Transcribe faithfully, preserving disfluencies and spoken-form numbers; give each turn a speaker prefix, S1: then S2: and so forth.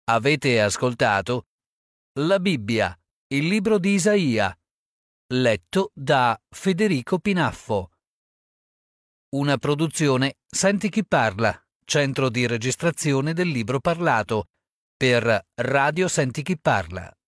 S1: Avete ascoltato La Bibbia, il libro di Isaia, letto da Federico Pinaffo. Una produzione Senti chi parla, centro di registrazione del libro parlato, per Radio Senti chi parla.